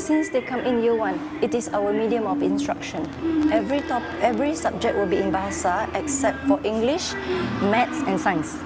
since they come in year 1, it is our medium of instruction. Every subject will be in Bahasa except for English, Maths and Science.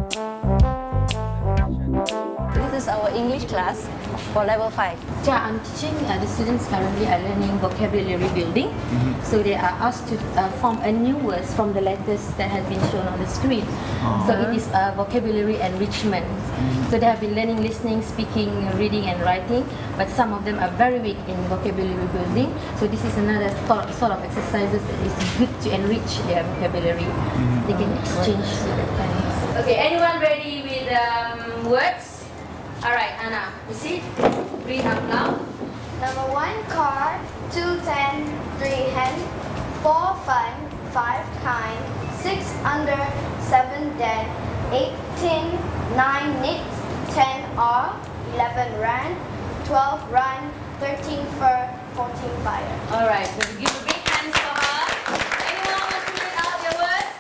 This is our English class for level 5. Yeah, I'm teaching the students currently are learning vocabulary building. So they are asked to form a new words from the letters that have been shown on the screen. So it is vocabulary enrichment. So they have been learning listening, speaking, reading and writing, but some of them are very weak in vocabulary building. So this is another sort of exercises that is good to enrich their vocabulary. They can exchange with friends. Okay, anyone ready with words? Alright, Anna, you see? Read out loud. Number 1, car. 2, 10. 3, hen. 4, fun. 5, kind. 6, under. 7, dead. 8, tin. 9, knit. 10, are. 11, ran. 12, run. 13, fur. 14, fire. Alright, so give a big hands for her. Anyone wants to read out your words?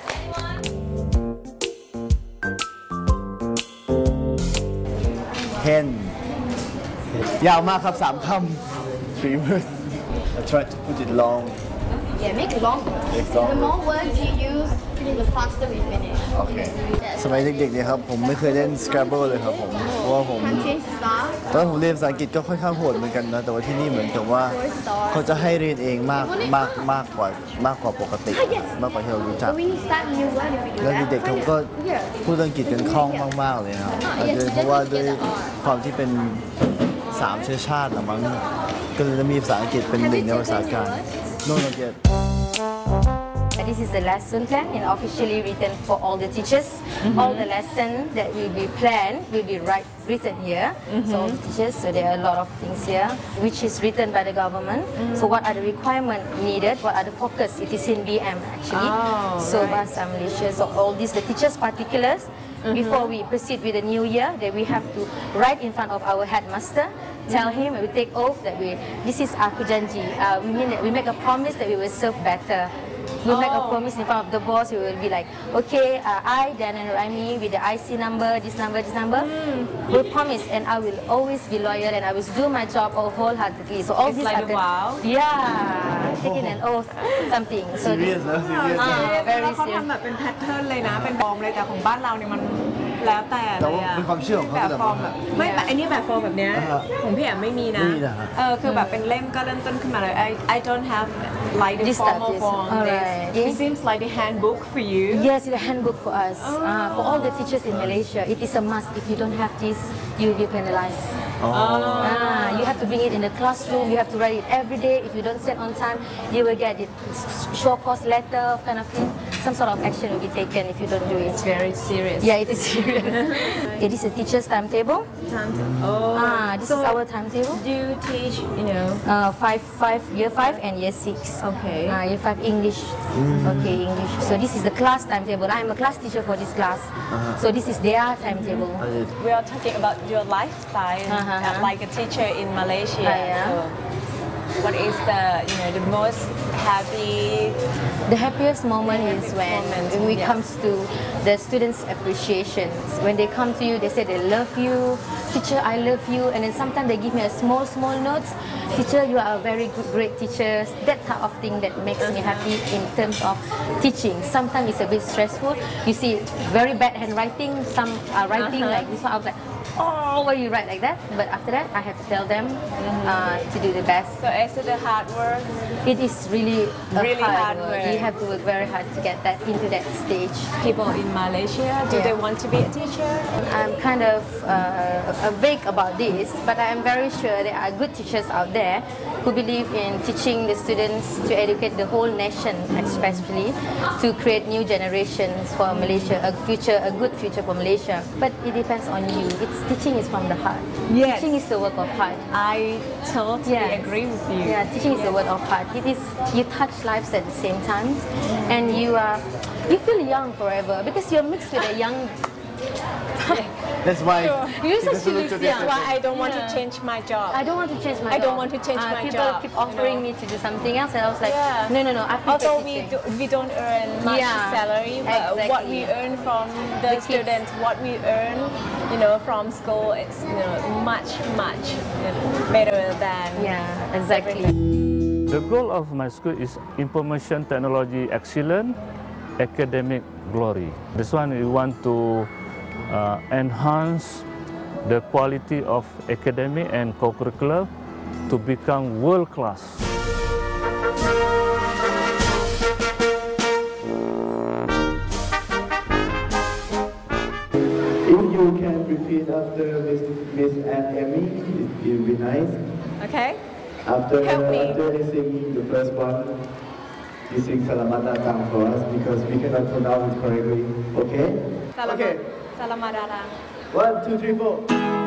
Anyone? Hen ยาวมากครับ3 คำ 3 words I try to put it long Yeah, make it longer. The more words you use, the faster we finish. โอเคสมัยเด็กๆเนี่ยครับผมไม่เคยเล่น Scrabble เลยครับผมเพราะว่าผม Can't change the star. ตอนผมเรียนภาษาอังกฤษก็ค่อนข้างโหดเหมือนกันนะแต่ว่าที่นี่เหมือนกับว่าเขาจะให้เรียนเองมากกว่าปกติมากกว่าที่เรารู้จัก But when you start a new word, if you do แล้ว that, เด็กๆเขาก็พูดอังกฤษกันคล่องมากๆเลยนะครับอาจจะเพราะว่าด้วยความที่เป็น3 เชื้อชาติละมั้งก็เลยจะมีภาษาอังกฤษเป็นหนึ่งในภาษาการโน่นเกียรติ This is the lesson plan and officially written for all the teachers. All the lessons that will be planned will be written here. So all the teachers, so there are a lot of things here, which is written by the government. So what are the requirements needed? What are the focus? It is in BM actually. So Bahasa Malaysia. So all these the teachers' particulars. Before we proceed with the new year, that we have to write in front of our headmaster. Tell him, we take oath that this is aku janji. We mean that we make a promise that we will serve better. We'll make a promise in front of the boss. We will be like, okay, I, Dan and Raimi, with the IC number, this number, will promise, and I will always be loyal, and I will do my job wholeheartedly. So all It's these like are the, wow. Yeah, taking an oath, something. So serious นะ serious นะ very เขา serious. ทำแบบเป็นแพทเทิร์นเลยนะ เป็นฟอร์มเลยแต่ของบ้านเราเนี่ยมันแล้วแต่แต่เลยว่าอะเป็นความเชื่อของเขาแบบแต่ฟอร์มแบบไม่แบบไอ้นี่แบบฟอร์มแบบเนี้ยของพี่แอมไม่มีนะไม่มีเหรอฮะคือแบบเป็นเล่มก็เริ่มต้นขึ้นมาเลย I don't have like the This formal type, yes. form. Alright. It seems like the handbook for you. Yes, it's a handbook for us. For all the teachers in Malaysia, it is a must. If you don't have this, you will be penalized. You have to bring it in the classroom. You have to write it every day. If you don't send on time, you will get it short course letter kind of thing. Some sort of action will be taken if you don't do it. It's very serious. Yeah, it is serious. It is a teacher's timetable. This is our timetable. Do you teach, you know? Year 5 and year 6. Okay. Year 5 English. Okay, English. So this is the class timetable. I am a class teacher for this class. So this is their timetable. We are talking about your lifestyle like a teacher in Malaysia. Yeah. So what is the most happy? The happiest moment is when it yes. comes to the students' appreciation. When they come to you, they say they love you. Teacher, I love you. And then sometimes they give me a small notes. Teacher, you are a very good, great teacher. That type of thing that makes me happy in terms of teaching. Sometimes it's a bit stressful. You see very bad handwriting. Some are writing like this one. I was like, oh, why you write like that? But after that, I have to tell them to do the best. So is it a hard work? It is really hard work. work. You have to work very hard to get that into that stage. People in Malaysia, do Yeah. they want to be a teacher? I'm kind of vague about this, but I am very sure there are good teachers out there who believe in teaching the students to educate the whole nation, especially to create new generations for Malaysia, a good future for Malaysia. But it depends on you. Teaching is from the heart. Yes. Teaching is the work of heart. I totally Yes. agree with you. Yeah, teaching is the word of heart. It is, you touch lives at the same time, and you feel young forever because you're mixed with a young That's why You're kita so selalu silly, That's why I don't want to change my job. I don't want to change my I don't job. want to change my people job, keep you offering know. me to do something else, and I was like, Yeah. no, I prefer Although teaching. we don't earn much Yeah, salary, but what we exactly. earn from the kids. students, what we earn, you know, from school, it's much better than Yeah, exactly. The goal of my school is information technology excellence, academic glory. This one we want to enhance the quality of academic and co-curricular to become world class. If you can repeat after Miss and Emmy, it would be nice. Okay. After Help me. they sing the first one, you sing Selamat Datang for us because we cannot pronounce it correctly. Okay? Okay. Selamat datang. 1, 2, 3, 4.